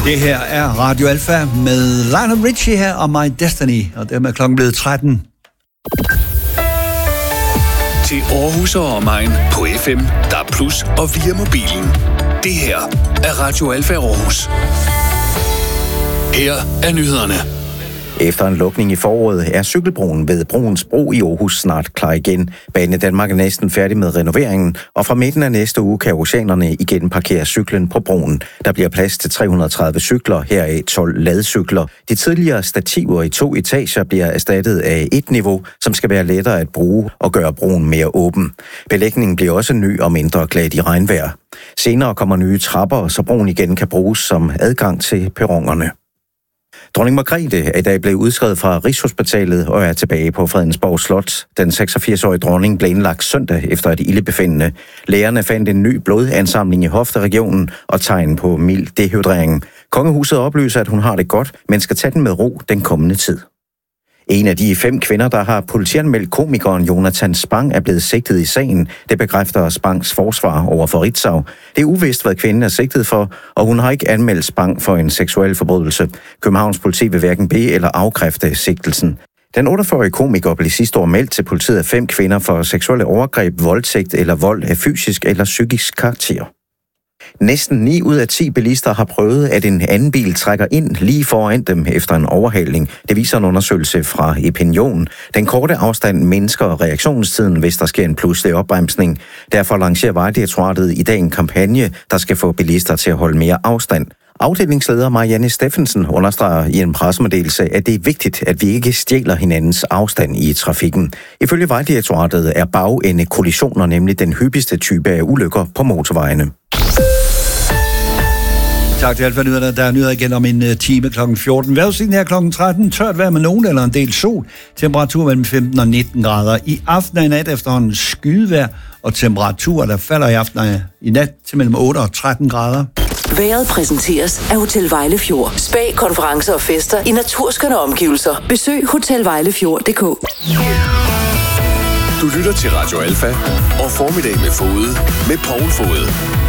Det her er Radio Alfa med Lionel Richie her og My Destiny, og dermed er klokken blevet 13. Til Aarhus og omegn på FM, DAB+ og via mobilen. Det her er Radio Alfa Aarhus. Her er nyhederne. Efter en lukning i foråret er cykelbroen ved Broens Bro i Aarhus snart klar igen. Banedanmark er næsten færdig med renoveringen, og fra midten af næste uge kan oceanerne igen parkere cyklen på broen. Der bliver plads til 330 cykler, heraf 12 ladcykler. De tidligere stativer i 2 etager bliver erstattet af et niveau, som skal være lettere at bruge og gøre broen mere åben. Belægningen bliver også ny og mindre glat i regnvejr. Senere kommer nye trapper, så broen igen kan bruges som adgang til perronerne. Dronning Margrethe er i dag blevet udskrevet fra Rigshospitalet og er tilbage på Fredensborg Slot. Den 86-årige dronning blev indlagt søndag efter et ildebefindende. Lægerne fandt en ny blodansamling i hofteregionen og tegn på mild dehydrering. Kongehuset oplyser, at hun har det godt, men skal tage den med ro den kommende tid. En af de 5 kvinder, der har politianmeldt komikeren Jonathan Spang, er blevet sigtet i sagen. Det bekræfter Spangs forsvar over for Ritzau. Det er uvist, hvad kvinden er sigtet for, og hun har ikke anmeldt Spang for en seksuel forbrydelse. Københavns politi vil hverken bede eller afkræfte sigtelsen. Den 48-årige komiker blev sidste år meldt til politiet af 5 kvinder for seksuelle overgreb, voldtægt eller vold af fysisk eller psykisk karakter. Næsten 9 ud af 10 bilister har prøvet, at en anden bil trækker ind lige foran dem efter en overhaling. Det viser en undersøgelse fra Epinion. Den korte afstand mindsker reaktionstiden, hvis der sker en pludselig opbremsning. Derfor lancerer Vejdirektoratet i dag en kampagne, der skal få bilister til at holde mere afstand. Afdelingsleder Marianne Steffensen understreger i en pressemeddelelse, at det er vigtigt, at vi ikke stjæler hinandens afstand i trafikken. Ifølge Vejdirektoratet er bagende-kollisioner nemlig den hyppigste type af ulykker på motorvejene. Tak til Alfa Nyhederne. Der er nyheder igen om en time kl. 14. Vejrudsigten her kl. 13. Tørt vejr med nogen eller en del sol. Temperatur mellem 15 og 19 grader. I aften og i nat efterhånden skydevejr og temperaturer, der falder i aften og i nat til mellem 8 og 13 grader. Vejret præsenteres af Hotel Vejlefjord. Spa, konferencer og fester i naturskønne omgivelser. Besøg hotelvejlefjord.dk. Du lytter til Radio Alfa og Formiddag med Fode med Poul Fode.